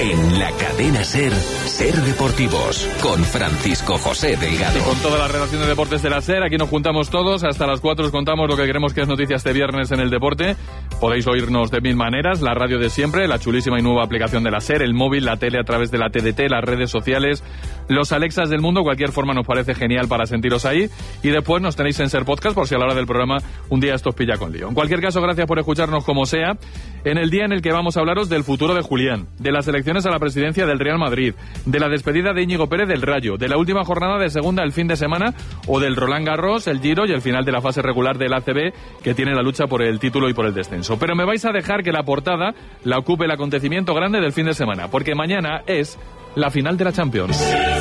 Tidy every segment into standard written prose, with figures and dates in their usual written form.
En la cadena SER, SER Deportivos, con Francisco José Delgado. Y con toda la redacción de deportes de la SER, aquí nos juntamos todos, hasta las 4 os contamos lo que queremos que es noticia este viernes en el deporte. Podéis oírnos de mil maneras, la radio de siempre, la chulísima y nueva aplicación de la SER, el móvil, la tele a través de la TDT, las redes sociales, los Alexas del mundo, cualquier forma nos parece genial para sentiros ahí. Y después nos tenéis en SER Podcast por si a la hora del programa un día esto os pilla con lío. En cualquier caso, gracias por escucharnos como sea, en el día en el que vamos a hablaros del futuro de Julián, de las elecciones a la presidencia del Real Madrid, de la despedida de Íñigo Pérez del Rayo, de la última jornada de segunda el fin de semana o del Roland Garros, el Giro y el final de la fase regular del ACB que tiene la lucha por el título y por el descenso. Pero me vais a dejar que la portada la ocupe el acontecimiento grande del fin de semana, porque mañana es la final de la Champions.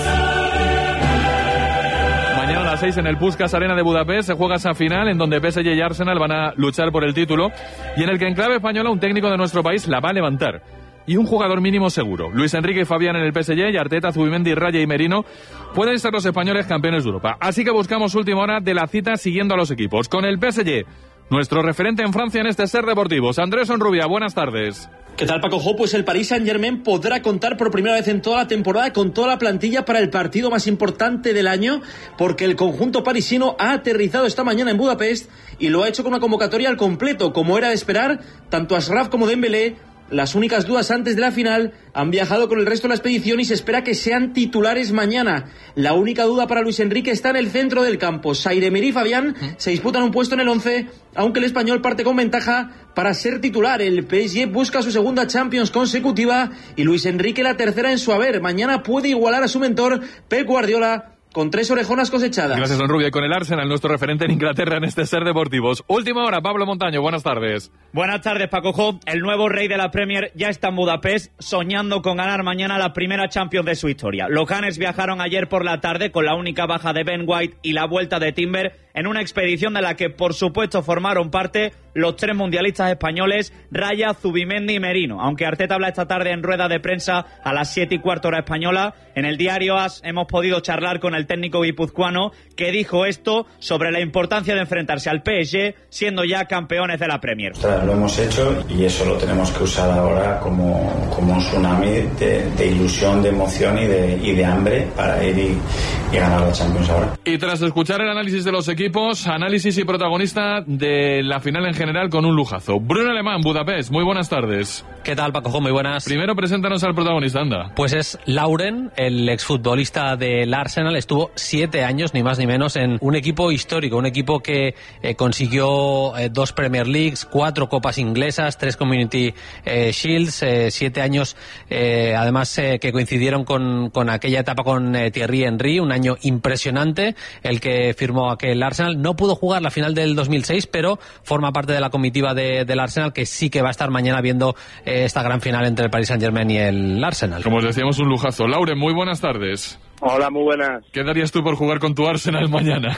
Mañana a las 6 en el Puskás Arena de Budapest se juega esa final en donde PSG y Arsenal van a luchar por el título y en el que en clave española un técnico de nuestro país la va a levantar. Y un jugador mínimo seguro. Luis Enrique y Fabián en el PSG y Arteta, Zubimendi, Raya y Merino pueden ser los españoles campeones de Europa. Así que buscamos última hora de la cita siguiendo a los equipos. Con el PSG, nuestro referente en Francia en este SER Deportivos. Andrés Onrubia, buenas tardes. ¿Qué tal, Paco Jo? Pues el Paris Saint-Germain podrá contar por primera vez en toda la temporada con toda la plantilla para el partido más importante del año, porque el conjunto parisino ha aterrizado esta mañana en Budapest y lo ha hecho con una convocatoria al completo. Como era de esperar, tanto Achraf como Dembélé, las únicas dudas antes de la final, han viajado con el resto de la expedición y se espera que sean titulares mañana. La única duda para Luis Enrique está en el centro del campo. Saïd Emery y Fabián se disputan un puesto en el 11, aunque el español parte con ventaja para ser titular. El PSG busca su segunda Champions consecutiva y Luis Enrique la tercera en su haber. Mañana puede igualar a su mentor Pep Guardiola con 3 orejonas cosechadas. Gracias, don Rubio. Y con el Arsenal, nuestro referente en Inglaterra en este SER Deportivos. Última hora, Pablo Montaño, buenas tardes. Buenas tardes, Paco Jo. El nuevo rey de la Premier ya está en Budapest, soñando con ganar mañana la primera Champions de su historia. Los Gunners viajaron ayer por la tarde con la única baja de Ben White y la vuelta de Timber en una expedición de la que, por supuesto, formaron parte los 3 mundialistas españoles, Raya, Zubimendi y Merino. Aunque Arteta habla esta tarde en rueda de prensa a las 7:15 hora española, en el diario AS hemos podido charlar con el técnico guipuzcoano que dijo esto sobre la importancia de enfrentarse al PSG siendo ya campeones de la Premier. Lo hemos hecho y eso lo tenemos que usar ahora como un tsunami de ilusión, de emoción y de hambre para ir y ganar la Champions ahora. Y tras escuchar el análisis de los equipos, análisis y protagonista de la final en general con un lujazo. Bruno Alemán, Budapest, muy buenas tardes. ¿Qué tal, Paco? Muy buenas. Primero preséntanos al protagonista, anda. Pues es Lauren, el exfutbolista del Arsenal. Estuvo 7 años, ni más ni menos, en un equipo histórico, un equipo que consiguió 2 Premier Leagues, 4 Copas Inglesas, 3 Community Shields, 7 años, además que coincidieron con aquella etapa con Thierry Henry, un año impresionante, el que firmó aquel Arsenal. No pudo jugar la final del 2006, pero forma parte de la comitiva del Arsenal, que sí que va a estar mañana viendo esta gran final entre el Paris Saint-Germain y el Arsenal. Como os decíamos, un lujazo. Lauren, muy buenas tardes. Hola, muy buenas. ¿Qué darías tú por jugar con tu Arsenal mañana?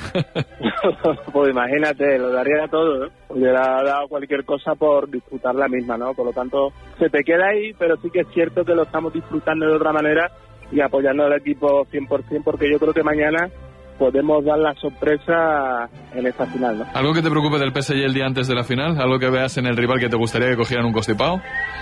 Pues imagínate, lo daría todo, ¿no? Hubiera dado cualquier cosa por disfrutar la misma, ¿no? Por lo tanto, se te queda ahí, pero sí que es cierto que lo estamos disfrutando de otra manera y apoyando al equipo 100%, porque yo creo que mañana podemos dar la sorpresa en esta final, ¿no? ¿Algo que te preocupe del PSG el día antes de la final? ¿Algo que veas en el rival que te gustaría que cogieran un constipado?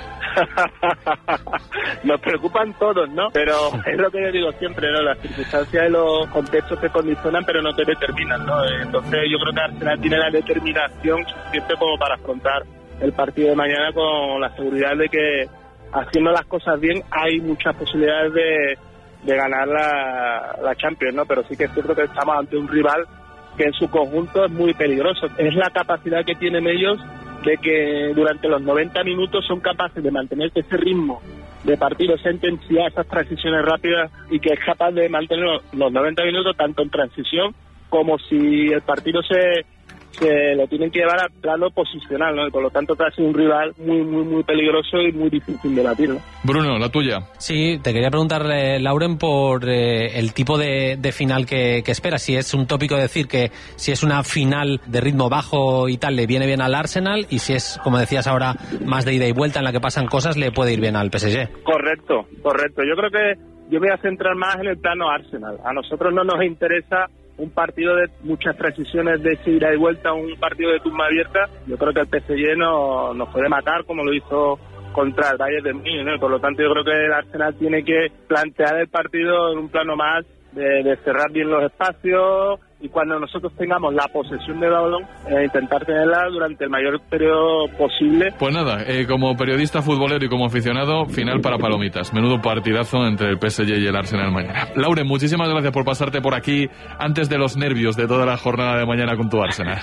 Nos preocupan todos, ¿no? Pero es lo que yo digo siempre, ¿no? Las circunstancias y los contextos te condicionan, pero no te determinan, ¿no? Entonces yo creo que Arsenal tiene la determinación suficiente como para afrontar el partido de mañana con la seguridad de que haciendo las cosas bien hay muchas posibilidades de ganar la Champions, ¿no? Pero sí que es cierto que estamos ante un rival que en su conjunto es muy peligroso. Es la capacidad que tienen ellos de que durante los 90 minutos son capaces de mantener ese ritmo de partido, esa intensidad, esas transiciones rápidas, y que es capaz de mantener los 90 minutos tanto en transición como si el partido se lo tienen que llevar al plano posicional, ¿no? Y por lo tanto te hace un rival muy, muy, muy peligroso y muy difícil de batir, ¿no? Bruno, la tuya. Sí, te quería preguntar, Lauren, por el tipo de final que esperas. Si es un tópico decir que si es una final de ritmo bajo y tal, le viene bien al Arsenal, y si es, como decías ahora, más de ida y vuelta en la que pasan cosas, le puede ir bien al PSG. Correcto. Yo creo que yo me voy a centrar más en el plano Arsenal. A nosotros no nos interesa un partido de muchas transiciones de ida y vuelta, un partido de tumba abierta. Yo creo que el PSG nos puede matar, como lo hizo contra el Bayern de Múnich, ¿no? Por lo tanto, yo creo que el Arsenal tiene que plantear el partido en un plano más de cerrar bien los espacios y cuando nosotros tengamos la posesión de balón, intentar tenerla durante el mayor periodo posible. Pues nada, como periodista futbolero y como aficionado, final para palomitas. Menudo partidazo entre el PSG y el Arsenal mañana. Lauren, muchísimas gracias por pasarte por aquí antes de los nervios de toda la jornada de mañana con tu Arsenal.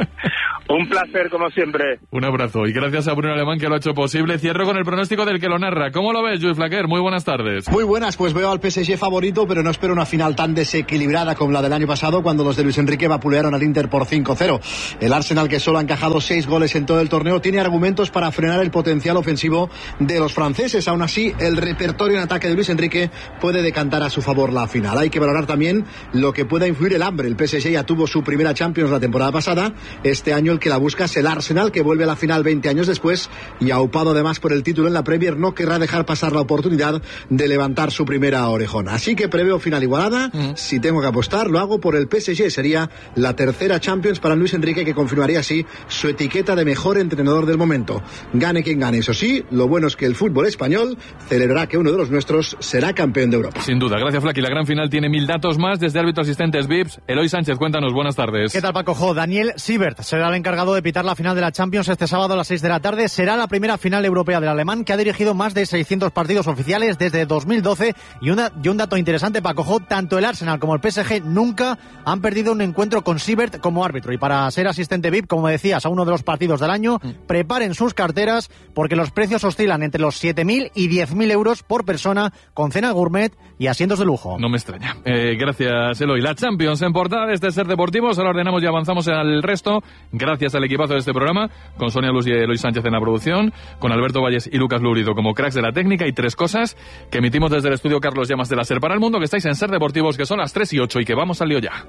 Un placer, como siempre. Un abrazo y gracias a Bruno Alemán que lo ha hecho posible. Cierro con el pronóstico del que lo narra. ¿Cómo lo ves, Lluís Flaquer? Muy buenas tardes. Muy buenas, pues veo al PSG favorito, pero no espero una final tan desequilibrada como la del año pasado, cuando los de Luis Enrique vapulearon al Inter por 5-0. El Arsenal, que solo ha encajado 6 goles en todo el torneo, tiene argumentos para frenar el potencial ofensivo de los franceses. Aún así, el repertorio en ataque de Luis Enrique puede decantar a su favor la final. Hay que valorar también lo que pueda influir el hambre. El PSG ya tuvo su primera Champions la temporada pasada. Este año el que la busca es el Arsenal, que vuelve a la final 20 años después y aupado además por el título en la Premier, no querrá dejar pasar la oportunidad de levantar su primera orejona. Así que preveo final igualada. Si tengo que apostar, lo hago por el PSG. Sería la tercera Champions para Luis Enrique, que confirmaría así su etiqueta de mejor entrenador del momento. Gane quien gane. Eso sí, lo bueno es que el fútbol español celebrará que uno de los nuestros será campeón de Europa. Sin duda. Gracias, Flaki. La gran final tiene 1000 datos más desde árbitro asistentes VIPs. Eloy Sánchez, cuéntanos. Buenas tardes. ¿Qué tal, Paco? Daniel Siebert será el encargado de pitar la final de la Champions este sábado a las 6 de la tarde. Será la primera final europea del alemán, que ha dirigido más de 600 partidos oficiales desde 2012. Y un dato interesante, Paco, tanto el Arsenal como el PSG nunca han perdido un encuentro con Siebert como árbitro. Y para ser asistente VIP, como decías, a uno de los partidos del año, preparen sus carteras, porque los precios oscilan entre los 7.000 y 10.000 euros por persona, con cena gourmet y asientos de lujo. No me extraña. Gracias, Eloy. La Champions en portada de este Ser Deportivos. Ahora ordenamos y avanzamos al resto. Gracias al equipazo de este programa, con Sonia Luz y Eloy Sánchez en la producción, con Alberto Valles y Lucas Lurido como cracks de la técnica, y 3 cosas que emitimos desde el estudio Carlos Llamas de la SER para el mundo, que estáis en Ser Deportivos, que son las 3:08 y que vamos al lío ya.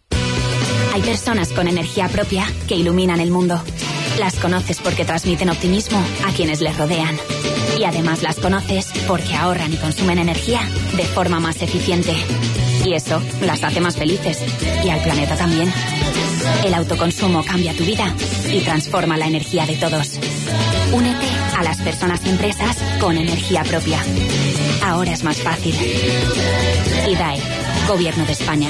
Hay personas con energía propia que iluminan el mundo. Las conoces porque transmiten optimismo a quienes les rodean. Y además las conoces porque ahorran y consumen energía de forma más eficiente. Y eso las hace más felices. Y al planeta también. El autoconsumo cambia tu vida y transforma la energía de todos. Únete a las personas y empresas con energía propia. Ahora es más fácil. IDAE, Gobierno de España.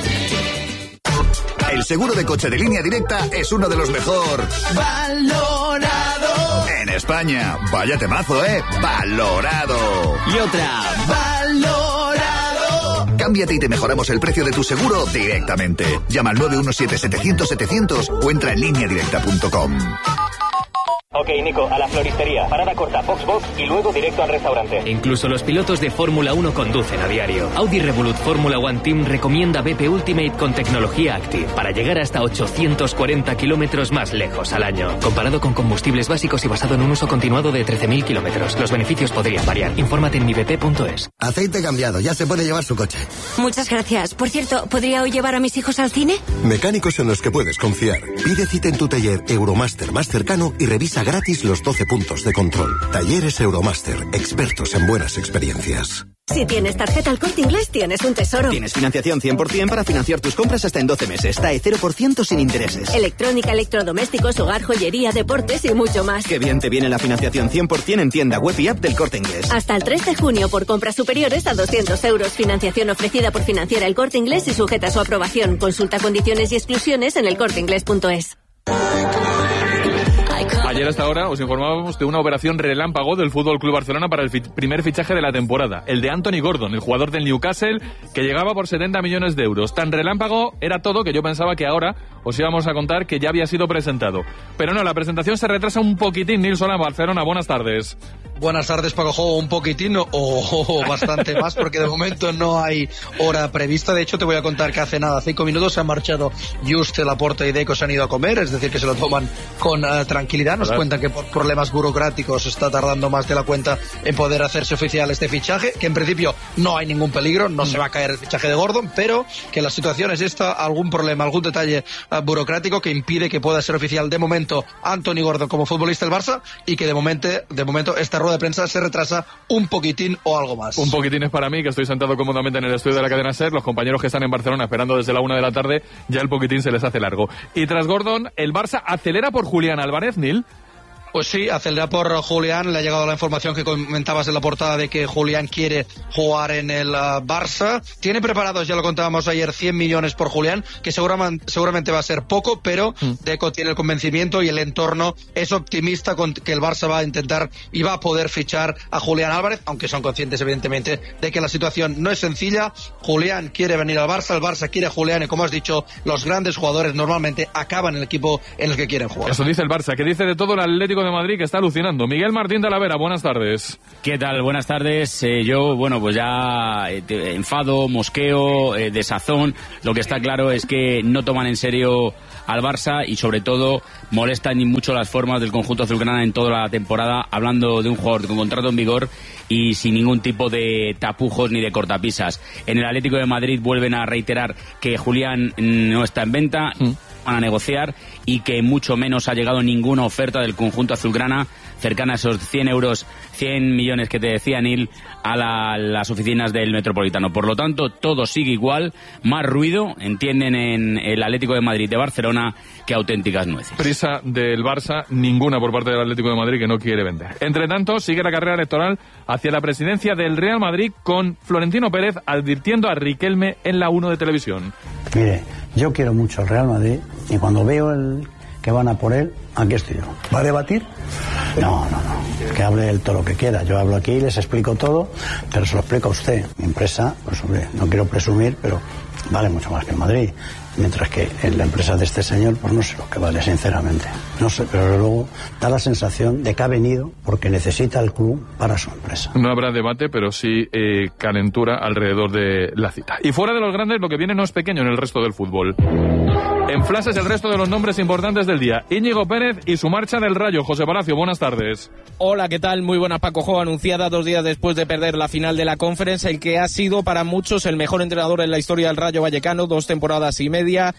El seguro de coche de Línea Directa es uno de los mejor valorado en España. Vaya temazo, valorado. Y otra, valorado. Cámbiate y te mejoramos el precio de tu seguro directamente. Llama al 917-700-700 o entra en lineadirecta.com. Ok, Nico, a la floristería. Parada corta, Foxbox y luego directo al restaurante. Incluso los pilotos de Fórmula 1 conducen a diario. Audi Revolut Fórmula One Team recomienda BP Ultimate con tecnología Active para llegar hasta 840 kilómetros más lejos al año. Comparado con combustibles básicos y basado en un uso continuado de 13.000 kilómetros. Los beneficios podrían variar. Infórmate en mibp.es. Aceite cambiado, ya se puede llevar su coche. Muchas gracias. Por cierto, ¿podría hoy llevar a mis hijos al cine? Mecánicos en los que puedes confiar. Pide cita en tu taller Euromaster más cercano y revisa gratis los 12 puntos de control. Talleres Euromaster, expertos en buenas experiencias. Si tienes tarjeta El Corte Inglés, tienes un tesoro. Tienes financiación 100% para financiar tus compras hasta en 12 meses. TAE 0% sin intereses. Electrónica, electrodomésticos, hogar, joyería, deportes y mucho más. Qué bien te viene la financiación 100% en tienda web y app del Corte Inglés. Hasta el 3 de junio por compras superiores a 200 euros. Financiación ofrecida por Financiera El Corte Inglés y sujeta a su aprobación. Consulta condiciones y exclusiones en elcorteinglés.es. Ayer a esta hora os informábamos de una operación relámpago del Fútbol Club Barcelona para el primer fichaje de la temporada, el de Anthony Gordon, el jugador del Newcastle, que llegaba por 70 millones de euros. Tan relámpago era todo que yo pensaba que ahora os íbamos a contar que ya había sido presentado. Pero no, la presentación se retrasa un poquitín. Nils Solá, Barcelona, buenas tardes. Buenas tardes, Paco. Un poquitín o bastante más, porque de momento no hay hora prevista. De hecho, te voy a contar que hace nada, 5 minutos, se han marchado Just, Laporta y Deco, se han ido a comer, es decir, que se lo toman con tranquilidad. Nos cuentan que por problemas burocráticos está tardando más de la cuenta en poder hacerse oficial este fichaje, que en principio no hay ningún peligro, no se va a caer el fichaje de Gordon, pero que la situación es esta, algún problema, algún detalle burocrático que impide que pueda ser oficial de momento Anthony Gordon como futbolista del Barça, y que de momento esta rueda de prensa se retrasa un poquitín o algo más. Un poquitín es para mí, que estoy sentado cómodamente en el estudio de la cadena SER. Los compañeros que están en Barcelona esperando desde la 1 de la tarde, ya el poquitín se les hace largo. Y tras Gordon, el Barça acelera por Julián Álvarez, Nil. Pues sí, acelerar por Julián. Le ha llegado la información que comentabas en la portada de que Julián quiere jugar en el Barça. Tiene preparados, ya lo contábamos ayer, 100 millones por Julián, que seguramente va a ser poco, pero Deco tiene el convencimiento y el entorno es optimista con que el Barça va a intentar y va a poder fichar a Julián Álvarez, aunque son conscientes evidentemente de que la situación no es sencilla. Julián quiere venir al Barça, el Barça quiere a Julián y, como has dicho, los grandes jugadores normalmente acaban en el equipo en el que quieren jugar. Eso dice el Barça. ¿Qué dice de todo el Atlético de Madrid, que está alucinando? Miguel Martín de la Vera, buenas tardes. ¿Qué tal? Buenas tardes. Yo, pues ya enfado, mosqueo, desazón. Lo que está claro es que no toman en serio al Barça y sobre todo molestan mucho las formas del conjunto azulgrana en toda la temporada, hablando de un jugador con contrato en vigor y sin ningún tipo de tapujos ni de cortapisas. En el Atlético de Madrid vuelven a reiterar que Julián no está en venta, van a negociar y que mucho menos ha llegado ninguna oferta del conjunto azulgrana cercana a esos 100 millones que te decía Neil, a las oficinas del Metropolitano. Por lo tanto, todo sigue igual, más ruido, entienden en el Atlético de Madrid de Barcelona, que auténticas nueces. Prisa del Barça, ninguna por parte del Atlético de Madrid, que no quiere vender. Entre tanto, sigue la carrera electoral hacia la presidencia del Real Madrid, con Florentino Pérez advirtiendo a Riquelme en la 1 de televisión. Mire, yo quiero mucho al Real Madrid y cuando veo que van a por él, aquí estoy yo. ¿Va a debatir? No. Que hable él todo lo que quiera. Yo hablo aquí, les explico todo, pero se lo explico a usted. Mi empresa, pues hombre, no quiero presumir, pero vale mucho más que el Madrid. Mientras que en la empresa de este señor, pues no sé lo que vale, sinceramente. No sé, pero luego da la sensación de que ha venido porque necesita el club para su empresa. No habrá debate, pero sí calentura alrededor de la cita. Y fuera de los grandes, lo que viene no es pequeño en el resto del fútbol. En flashes, el resto de los nombres importantes del día. Íñigo Pérez y su marcha del Rayo. José Palacio, buenas tardes. Hola, ¿qué tal? Muy buena, Paco Jo, anunciada 2 días después de perder la final de la Conference, el que ha sido para muchos el mejor entrenador en la historia del Rayo Vallecano, 2 temporadas y media,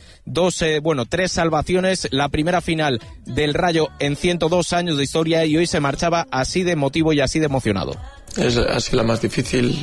3 salvaciones, la primera final del Rayo en 102 años de historia, y hoy se marchaba así de emotivo y así de emocionado. Ha sido la más difícil,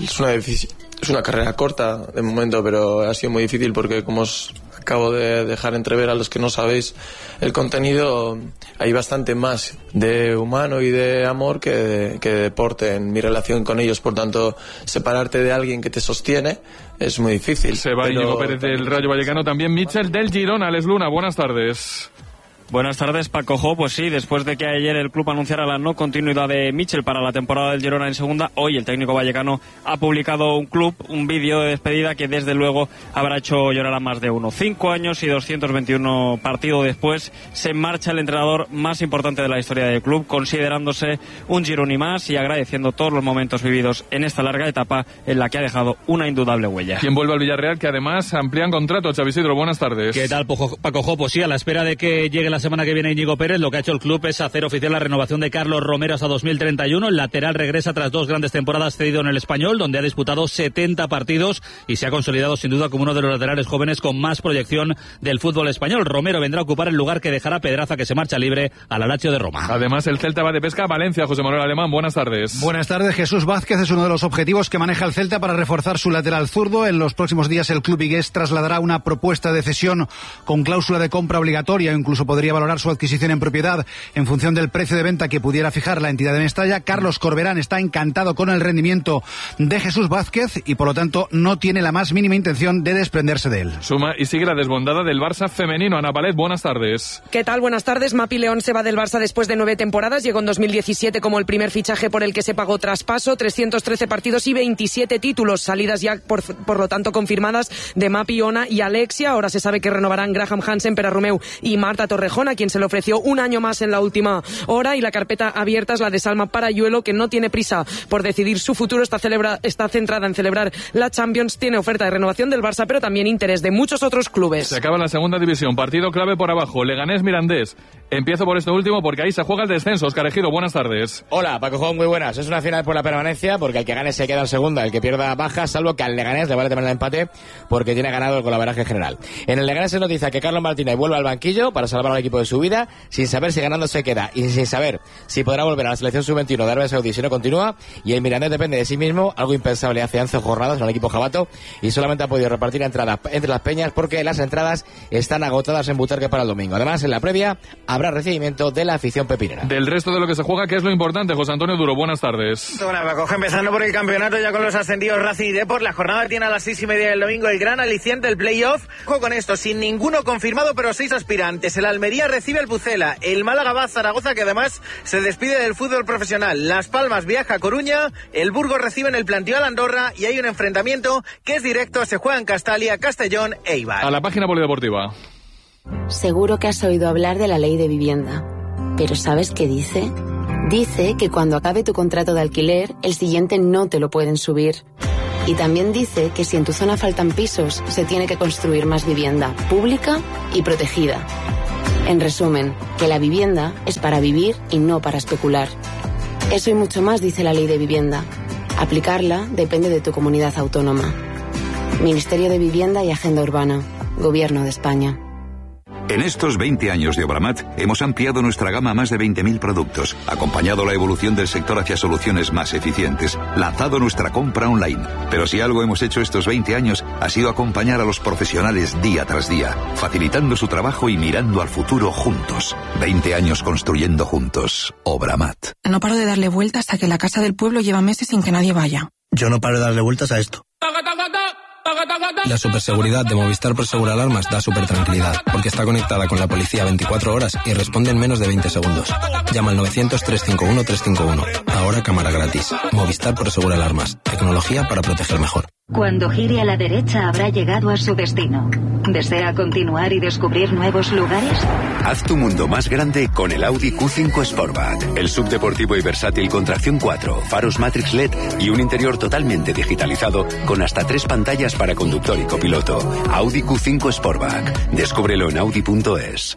es una carrera corta de momento, pero ha sido muy difícil porque, como os acabo de dejar entrever a los que no sabéis el contenido, hay bastante más de humano y de amor que de deporte en mi relación con ellos. Por tanto, separarte de alguien que te sostiene es muy difícil. Se va Íñigo Pérez del Rayo Vallecano, también Mitchell del Girona. Alex Luna, buenas tardes. Buenas tardes, Paco Jo. Pues sí, después de que ayer el club anunciara la no continuidad de Mitchell para la temporada del Girona en segunda, hoy el técnico vallecano ha publicado un vídeo de despedida que desde luego habrá hecho llorar a más de uno. 5 años y 221 partidos después, se marcha el entrenador más importante de la historia del club, considerándose un Gironi más y agradeciendo todos los momentos vividos en esta larga etapa en la que ha dejado una indudable huella. ¿Quién vuelve al Villarreal, que además amplían contrato? Xavi Isidro, buenas tardes. ¿Qué tal, Paco Jo? Pues sí, a la espera de que llegue la semana que viene Íñigo Pérez, lo que ha hecho el club es hacer oficial la renovación de Carlos Romero hasta 2031. El lateral regresa tras 2 grandes temporadas cedido en el Español, donde ha disputado 70 partidos y se ha consolidado sin duda como uno de los laterales jóvenes con más proyección del fútbol español. Romero vendrá a ocupar el lugar que dejará Pedraza, que se marcha libre al Lazio de Roma. Además, el Celta va de pesca a Valencia. José Manuel Alemán, buenas tardes. Buenas tardes. Jesús Vázquez es uno de los objetivos que maneja el Celta para reforzar su lateral zurdo. En los próximos días el club vigués trasladará una propuesta de cesión con cláusula de compra obligatoria, o incluso podría valorar su adquisición en propiedad en función del precio de venta que pudiera fijar la entidad de Mestalla. Carlos Corberán está encantado con el rendimiento de Jesús Vázquez y por lo tanto no tiene la más mínima intención de desprenderse de él. Suma y sigue la desbondada del Barça femenino. Ana Palet, buenas tardes. ¿Qué tal? Buenas tardes. Mapi León se va del Barça después de 9 temporadas. Llegó en 2017 como el primer fichaje por el que se pagó traspaso, 313 partidos y 27 títulos. Salidas ya por lo tanto confirmadas de Mapi, Ona y Alexia. Ahora se sabe que renovarán Graham Hansen, Pera Romeu y Marta Torrejón, a quien se le ofreció un año más en la última hora, y la carpeta abierta es la de Salma Parayuelo, que no tiene prisa por decidir su futuro, está centrada en celebrar la Champions, tiene oferta de renovación del Barça, pero también interés de muchos otros clubes. Se acaba la segunda división, partido clave por abajo, Leganés-Mirandés. Empiezo por este último porque ahí se juega el descenso. Oscar Ejido, buenas tardes. Hola, Paco Juan, muy buenas. Es una final por la permanencia porque el que gane se queda en segunda, el que pierda baja, salvo que al Leganés le vale también el empate porque tiene ganado el golaveraje general. En el Leganés se noticia que Carlos Martínez vuelve al banquillo para salvar al equipo equipo de su vida, sin saber si ganando se queda y sin saber si podrá volver a la selección sub-21 de Arabia Saudí si no continúa. Y el Mirandés depende de sí mismo, algo impensable hace 11 jornadas en el equipo jabato, y solamente ha podido repartir entradas entre las peñas porque las entradas están agotadas en Butarque para el domingo. Además, en la previa habrá recibimiento de la afición pepinera. Del resto de lo que se juega, ¿qué es lo importante? José Antonio Duro, buenas tardes. Bueno, Paco, empezando por el campeonato ya con los ascendidos Racing y Depor. La jornada tiene a las 6:30 del domingo el gran aliciente, el playoff. Ojo con esto, sin ninguno confirmado, pero 6 aspirantes. El Almería recibe el Pucela, el Málaga va a Zaragoza, que además se despide del fútbol profesional. Las Palmas viaja a Coruña, el Burgos recibe en el Plantiol Andorra y hay un enfrentamiento que es directo, se juega en Castalia, Castellón e Eibar. A la página polideportiva. Seguro que has oído hablar de la ley de vivienda, pero ¿sabes qué dice? Dice que cuando acabe tu contrato de alquiler, el siguiente no te lo pueden subir. Y también dice que si en tu zona faltan pisos, se tiene que construir más vivienda pública y protegida. En resumen, que la vivienda es para vivir y no para especular. Eso y mucho más dice la ley de vivienda. Aplicarla depende de tu comunidad autónoma. Ministerio de Vivienda y Agenda Urbana. Gobierno de España. En estos 20 años de Obramat hemos ampliado nuestra gama a más de 20.000 productos, acompañado la evolución del sector hacia soluciones más eficientes, lanzado nuestra compra online. Pero si algo hemos hecho estos 20 años ha sido acompañar a los profesionales día tras día, facilitando su trabajo y mirando al futuro juntos. 20 años construyendo juntos. Obramat. No paro de darle vueltas a que la casa del pueblo lleva meses sin que nadie vaya. Yo no paro de darle vueltas a esto. La superseguridad de Movistar Prosegur Alarmas da super tranquilidad, porque está conectada con la policía 24 horas y responde en menos de 20 segundos. Llama al 900-351-351. Ahora cámara gratis. Movistar Prosegur Alarmas. Tecnología para proteger mejor. Cuando gire a la derecha habrá llegado a su destino. ¿Desea continuar y descubrir nuevos lugares? Haz tu mundo más grande con el Audi Q5 Sportback. El subdeportivo y versátil con tracción 4, faros Matrix LED y un interior totalmente digitalizado con hasta 3 pantallas para conductor y copiloto. Audi Q5 Sportback. Descúbrelo en Audi.es.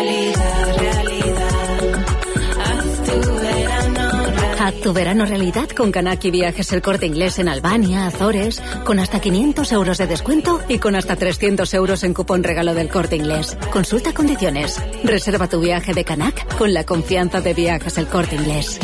Haz tu verano realidad con Canaki Viajes El Corte Inglés en Albania, Azores, con hasta 500 euros de descuento y con hasta 300 euros en cupón regalo del Corte Inglés. Consulta condiciones. Reserva tu viaje de Canac con la confianza de Viajes El Corte Inglés.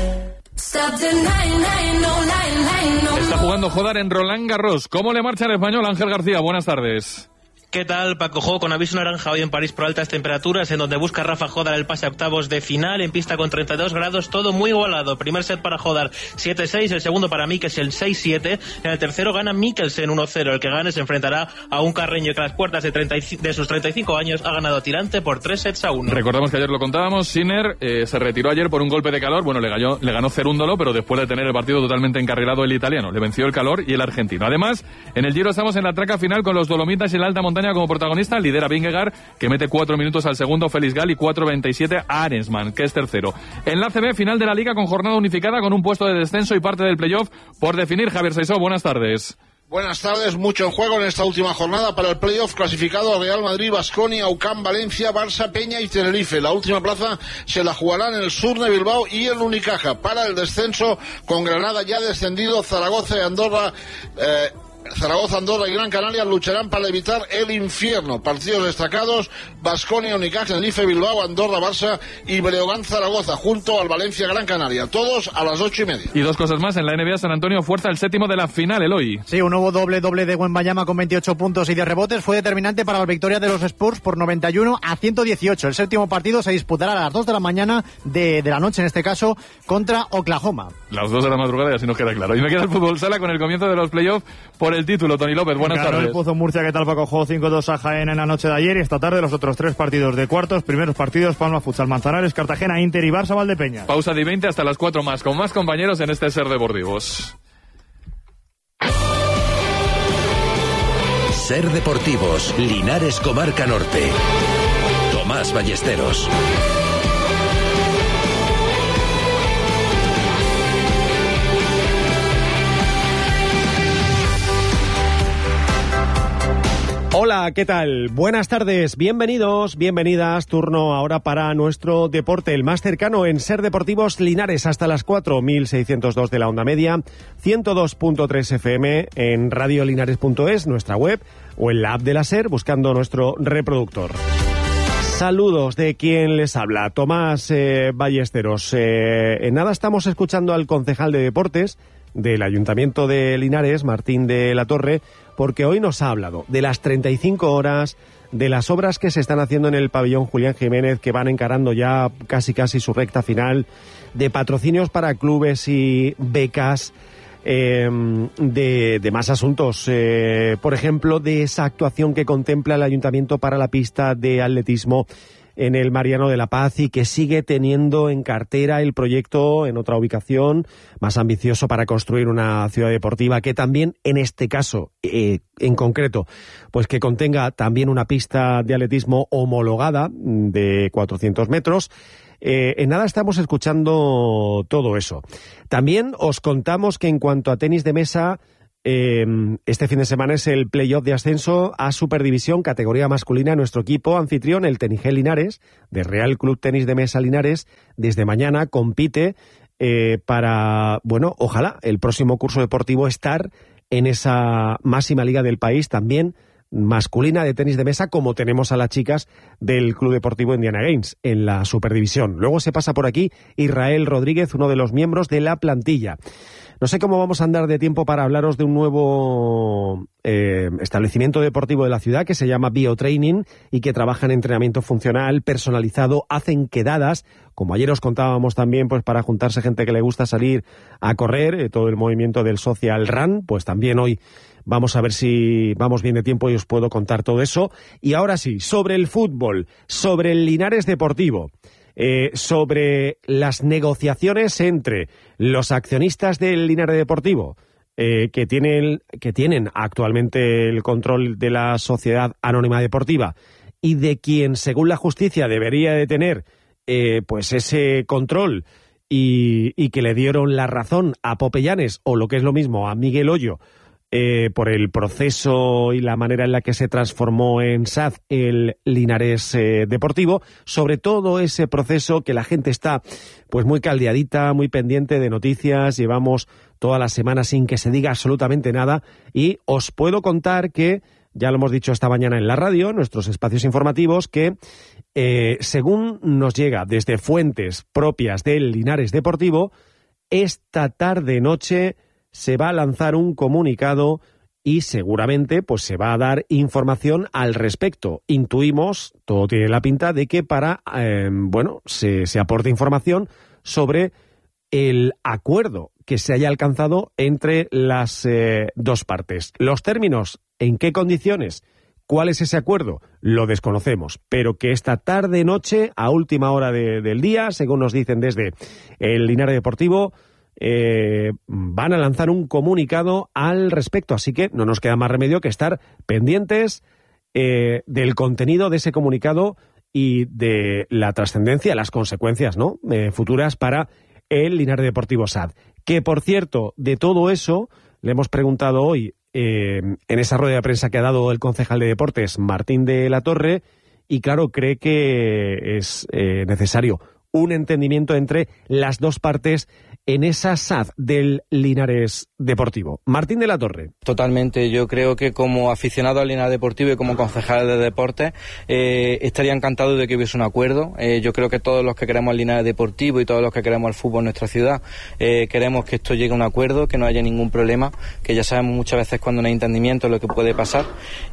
Está jugando Jodar en Roland Garros. ¿Cómo le marcha el español? Ángel García, buenas tardes. ¿Qué tal, Paco Jo? Con aviso naranja hoy en París por altas temperaturas, en donde busca Rafa Jodar el pase a octavos de final, en pista con 32 grados, todo muy igualado. Primer set para Jodar 7-6, el segundo para Mikkelsen 6-7, en el tercero gana Mikkelsen 1-0. El que gane se enfrentará a un Carreño que a las puertas de sus 35 años ha ganado tirante por 3-1. Recordamos que ayer lo contábamos, Sinner se retiró ayer por un golpe de calor, bueno, le ganó Cerúndolo, pero después de tener el partido totalmente encarrilado el italiano, le venció el calor y el argentino. Además, en el Giro estamos en la traca final con los Dolomitas y la alta montaña como protagonista, lidera Vingegaard, que mete 4 minutos al segundo, Félix Gal, y 4.27 a Arensman, que es tercero. En la ACB, final de la Liga con jornada unificada, con un puesto de descenso y parte del playoff por definir. Javier Saisó, buenas tardes. Buenas tardes, mucho en juego en esta última jornada para el playoff clasificado Real Madrid, Baskonia, UCAM, Valencia, Barça, Peña y Tenerife. La última plaza se la jugarán en el sur de Bilbao y el Unicaja. Para el descenso, con Granada ya descendido, Zaragoza y Andorra... Zaragoza, Andorra y Gran Canaria lucharán para evitar el infierno. Partidos destacados: Baskonia, Unicaja, Tenerife, Bilbao, Andorra, Barça y Breogán, Zaragoza, junto al Valencia, Gran Canaria. Todos a las 8:30. Y dos cosas más: en la NBA, San Antonio fuerza el séptimo de la final, Eloy. Sí, un nuevo doble de Wembanyama con 28 puntos y 10 rebotes fue determinante para la victoria de los Spurs por 91-118. El séptimo partido se disputará a las 2 de la mañana de la noche, en este caso, contra Oklahoma. Las 2 de la madrugada, y así nos queda claro. Y me queda el fútbol sala con el comienzo de los playoffs por el título. Tony López, buenas tardes. El Pozo Murcia, ¿qué tal, Paco? Jugó 5-2 a Jaén en la noche de ayer, y esta tarde los otros 3 partidos de cuartos. Primeros partidos: Palma Futsal, Manzanares, Cartagena, Inter y Barça, Valdepeñas. Pausa de 20 hasta las 4 más, con más compañeros en este Ser Deportivos. Ser Deportivos, Linares, Comarca Norte. Tomás Ballesteros. Hola, ¿qué tal? Buenas tardes, bienvenidos, bienvenidas. Turno ahora para nuestro deporte, el más cercano en Ser Deportivos Linares, hasta las 4, 1602 de la onda media, 102.3 FM en radiolinares.es, nuestra web, o en la app de la Ser, buscando nuestro reproductor. Saludos de quien les habla, Tomás Ballesteros. En nada estamos escuchando al concejal de Deportes del Ayuntamiento de Linares, Martín de la Torre, porque hoy nos ha hablado de las 35 horas, de las obras que se están haciendo en el pabellón Julián Jiménez, que van encarando ya casi su recta final, de patrocinios para clubes y becas, de más asuntos, por ejemplo, de esa actuación que contempla el Ayuntamiento para la pista de atletismo en el Mariano de la Paz y que sigue teniendo en cartera el proyecto en otra ubicación más ambicioso para construir una ciudad deportiva que también, en este caso en concreto, pues que contenga también una pista de atletismo homologada de 400 metros. En nada estamos escuchando todo eso. También os contamos que en cuanto a tenis de mesa, este fin de semana es el playoff de ascenso a Superdivisión, categoría masculina. Nuestro equipo anfitrión, el Tenigel Linares, de Real Club Tenis de Mesa Linares, desde mañana compite para, bueno, ojalá el próximo curso deportivo estar en esa máxima liga del país, también masculina de tenis de mesa, como tenemos a las chicas del Club Deportivo Indiana Games en la Superdivisión. Luego se pasa por aquí Israel Rodríguez, uno de los miembros de la plantilla. No sé cómo vamos a andar de tiempo para hablaros de un nuevo establecimiento deportivo de la ciudad que se llama Biotraining y que trabaja en entrenamiento funcional personalizado, hacen quedadas, como ayer os contábamos también, pues para juntarse gente que le gusta salir a correr, todo el movimiento del Social Run, pues también hoy vamos a ver si vamos bien de tiempo y os puedo contar todo eso. Y ahora sí, sobre el fútbol, sobre el Linares Deportivo, sobre las negociaciones entre los accionistas del Linares Deportivo, que tienen actualmente el control de la Sociedad Anónima Deportiva y de quien, según la justicia, debería de tener pues ese control y que le dieron la razón a Popellanes, o lo que es lo mismo, a Miguel Hoyo, por el proceso y la manera en la que se transformó en SAD el Linares Deportivo. Sobre todo ese proceso que la gente está pues muy caldeadita, muy pendiente de noticias, llevamos toda la semana sin que se diga absolutamente nada, y os puedo contar que, ya lo hemos dicho esta mañana en la radio, nuestros espacios informativos, que según nos llega desde fuentes propias del Linares Deportivo, esta tarde-noche se va a lanzar un comunicado y seguramente pues se va a dar información al respecto. Intuimos, todo tiene la pinta de que para, se aporte información sobre el acuerdo que se haya alcanzado entre las dos partes. Los términos, en qué condiciones, cuál es ese acuerdo, lo desconocemos, pero que esta tarde-noche, a última hora del día, según nos dicen desde el Linares Deportivo, van a lanzar un comunicado al respecto, así que no nos queda más remedio que estar pendientes del contenido de ese comunicado y de la trascendencia, las consecuencias, ¿no?, futuras para el Linares Deportivo SAD. Que, por cierto, de todo eso le hemos preguntado hoy en esa rueda de prensa que ha dado el concejal de Deportes, Martín de la Torre, y claro, cree que es necesario un entendimiento entre las dos partes en esa SAD del Linares Deportivo. Martín de la Torre. Totalmente, yo creo que como aficionado al Linares Deportivo y como concejal de deportes estaría encantado de que hubiese un acuerdo. Yo creo que todos los que queremos al Linares Deportivo y todos los que queremos el fútbol en nuestra ciudad queremos que esto llegue a un acuerdo, que no haya ningún problema, que ya sabemos muchas veces cuando no hay entendimiento lo que puede pasar,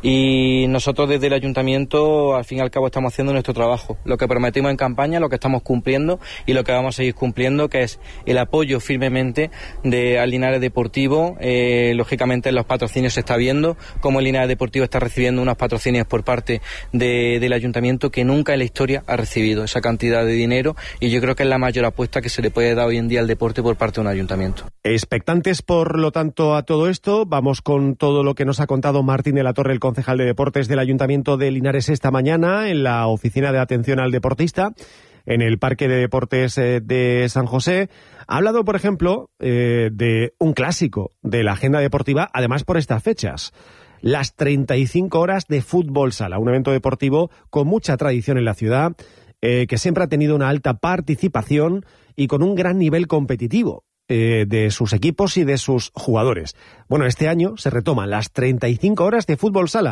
y nosotros desde el Ayuntamiento al fin y al cabo estamos haciendo nuestro trabajo, lo que prometimos en campaña, lo que estamos cumpliendo y lo que vamos a seguir cumpliendo, que es el apoyo firmemente al Linares Deportivo. Lógicamente en los patrocinios se está viendo cómo el Linares Deportivo está recibiendo unos patrocinios por parte del Ayuntamiento que nunca en la historia ha recibido esa cantidad de dinero, y yo creo que es la mayor apuesta que se le puede dar hoy en día al deporte por parte de un ayuntamiento. Expectantes, por lo tanto, a todo esto. Vamos con todo lo que nos ha contado Martín de la Torre, el concejal de Deportes del Ayuntamiento de Linares, esta mañana en la Oficina de Atención al Deportista, en el Parque de Deportes de San José. Ha hablado, por ejemplo, de un clásico de la agenda deportiva, además por estas fechas: las 35 horas de fútbol sala, un evento deportivo con mucha tradición en la ciudad, que siempre ha tenido una alta participación y con un gran nivel competitivo de sus equipos y de sus jugadores. Bueno, este año se retoman las 35 horas de fútbol sala.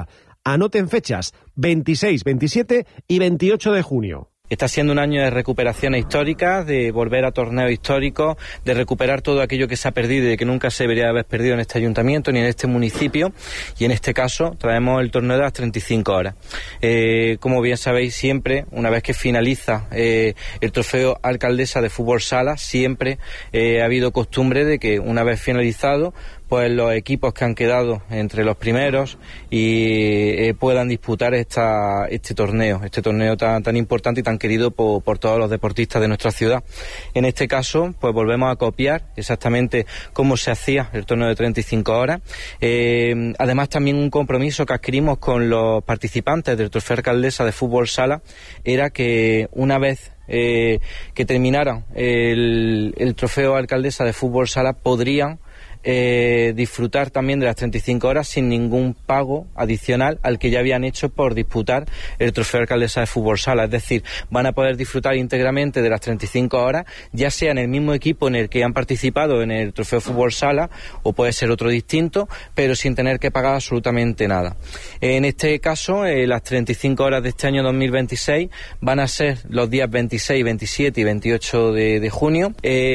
Anoten fechas, 26, 27 y 28 de junio. Está siendo un año de recuperaciones históricas, de volver a torneos históricos, de recuperar todo aquello que se ha perdido y de que nunca se debería haber perdido en este ayuntamiento ni en este municipio. Y en este caso traemos el torneo de las 35 horas. Como bien sabéis, siempre, una vez que finaliza el trofeo Alcaldesa de Fútbol Sala, siempre ha habido costumbre de que una vez finalizado, pues los equipos que han quedado entre los primeros y puedan disputar este torneo tan importante y tan querido por todos los deportistas de nuestra ciudad. En este caso, pues volvemos a copiar exactamente cómo se hacía el torneo de 35 horas. Además, también un compromiso que adquirimos con los participantes del trofeo Alcaldesa de Fútbol Sala era que una vez que terminaran el trofeo Alcaldesa de Fútbol Sala podrían disfrutar también de las 35 horas sin ningún pago adicional al que ya habían hecho por disputar el trofeo Alcaldesa de Fútbol Sala. Es decir, van a poder disfrutar íntegramente de las 35 horas, ya sea en el mismo equipo en el que han participado en el trofeo Fútbol Sala o puede ser otro distinto, pero sin tener que pagar absolutamente nada. En este caso, las 35 horas de este año 2026 van a ser los días 26, 27 y 28 de junio.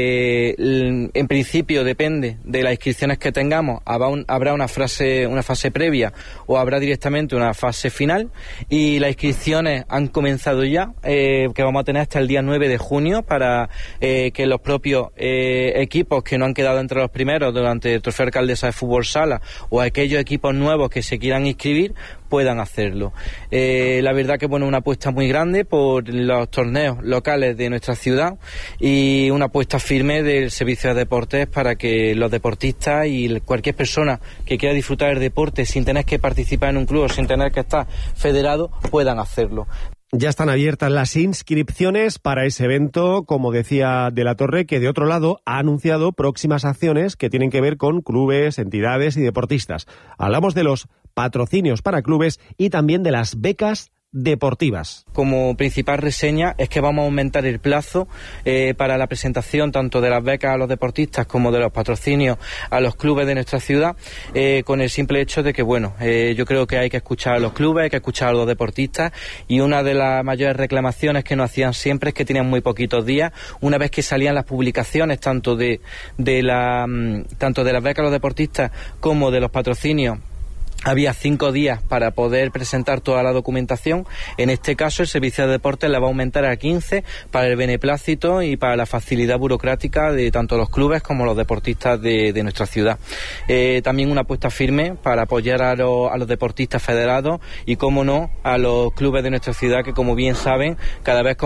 En principio depende de las inscripciones que tengamos, habrá una fase previa o habrá directamente una fase final, y las inscripciones han comenzado ya, que vamos a tener hasta el día 9 de junio para que los propios equipos que no han quedado entre los primeros durante el trofeo Alcaldesa de Fútbol Sala o aquellos equipos nuevos que se quieran inscribir puedan hacerlo. La verdad que una apuesta muy grande por los torneos locales de nuestra ciudad y una apuesta firme del Servicio de Deportes para que los deportistas y cualquier persona que quiera disfrutar del deporte sin tener que participar en un club o sin tener que estar federado puedan hacerlo. Ya están abiertas las inscripciones para ese evento, como decía De la Torre, que de otro lado ha anunciado próximas acciones que tienen que ver con clubes, entidades y deportistas. Hablamos de los patrocinios para clubes y también de las becas deportivas. Como principal reseña es que vamos a aumentar el plazo para la presentación tanto de las becas a los deportistas como de los patrocinios a los clubes de nuestra ciudad, con el simple hecho de que yo creo que hay que escuchar a los clubes, hay que escuchar a los deportistas, y una de las mayores reclamaciones que nos hacían siempre es que tenían muy poquitos días. Una vez que salían las publicaciones tanto de las becas a los deportistas como de los patrocinios, había 5 días para poder presentar toda la documentación. En este caso, el Servicio de Deportes la va a aumentar a 15 para el beneplácito y para la facilidad burocrática de tanto los clubes como los deportistas de nuestra ciudad. También una apuesta firme para apoyar a los deportistas federados y, cómo no, a los clubes de nuestra ciudad que, como bien saben, cada vez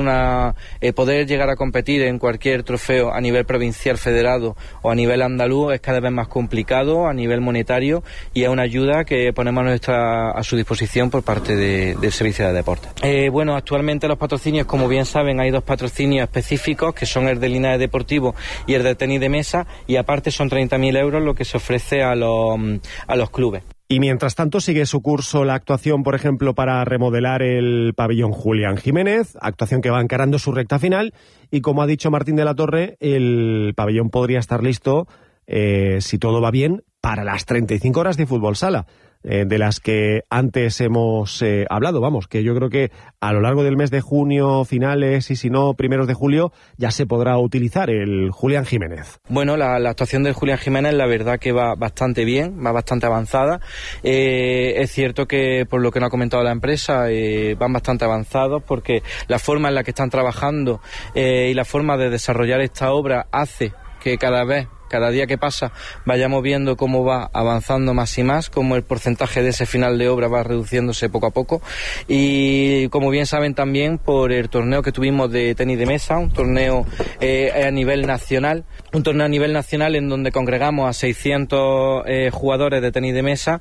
poder llegar a competir en cualquier trofeo a nivel provincial federado o a nivel andaluz es cada vez más complicado a nivel monetario, y es una ayuda que ponemos a su disposición por parte del Servicio de Deportes. Actualmente los patrocinios, como bien saben, hay 2 patrocinios específicos, que son el de Linares Deportivo y el de tenis de mesa, y aparte son 30.000 euros lo que se ofrece a los clubes. Y mientras tanto sigue su curso la actuación, por ejemplo, para remodelar el pabellón Julián Jiménez, actuación que va encarando su recta final, y como ha dicho Martín de la Torre, el pabellón podría estar listo, si todo va bien, para las 35 horas de Fútbol Sala, de las que antes hemos hablado. Que yo creo que a lo largo del mes de junio, finales, y si no, primeros de julio, ya se podrá utilizar el Julián Jiménez. La actuación del Julián Jiménez, la verdad que va bastante bien, va bastante avanzada. Es cierto que, por lo que nos ha comentado la empresa, van bastante avanzados, porque la forma en la que están trabajando y la forma de desarrollar esta obra hace que cada día que pasa vayamos viendo cómo va avanzando más y más, cómo el porcentaje de ese final de obra va reduciéndose poco a poco. Y como bien saben también, por el torneo que tuvimos de tenis de mesa, un torneo a nivel nacional en donde congregamos a 600 jugadores de tenis de mesa,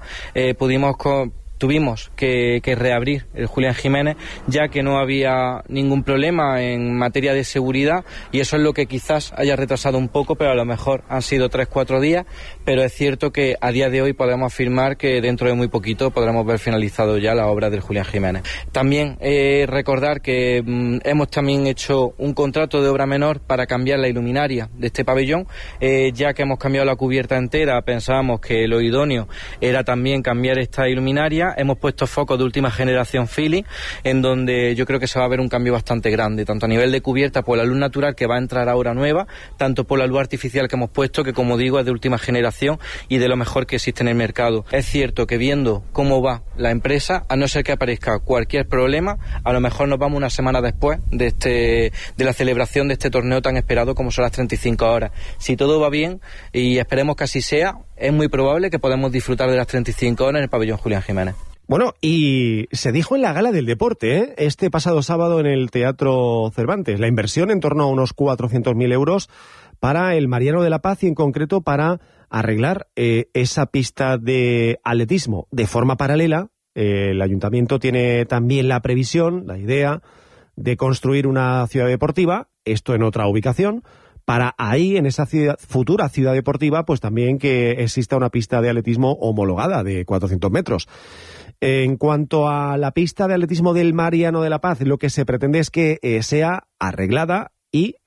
tuvimos que reabrir el Julián Jiménez, ya que no había ningún problema en materia de seguridad, y eso es lo que quizás haya retrasado un poco, pero a lo mejor han sido 3-4 días, pero es cierto que a día de hoy podemos afirmar que dentro de muy poquito podremos ver finalizado ya la obra del Julián Jiménez. También recordar que hemos también hecho un contrato de obra menor para cambiar la iluminaria de este pabellón, ya que hemos cambiado la cubierta entera, pensábamos que lo idóneo era también cambiar esta iluminaria, pista. Hemos puesto focos de última generación Philly, en donde yo creo que se va a ver un cambio bastante grande, tanto a nivel de cubierta por la luz natural que va a entrar ahora nueva, tanto por la luz artificial que hemos puesto, que como digo es de última generación y de lo mejor que existe en el mercado. Es cierto que viendo cómo va la empresa, a no ser que aparezca cualquier problema, a lo mejor nos vamos una semana después de la celebración de este torneo tan esperado como son las 35 horas. Si todo va bien, y esperemos que así sea, es muy probable que podamos disfrutar de las 35 horas en el pabellón Julián Jiménez. Bueno, y se dijo en la Gala del Deporte, este pasado sábado en el Teatro Cervantes, la inversión en torno a unos 400.000 euros para el Mariano de la Paz y en concreto para arreglar esa pista de atletismo. De forma paralela, el Ayuntamiento tiene también la previsión, la idea de construir una ciudad deportiva, esto en otra ubicación, para ahí, en esa futura ciudad deportiva, pues también que exista una pista de atletismo homologada de 400 metros. En cuanto a la pista de atletismo del Mariano de la Paz, lo que se pretende es que sea arreglada y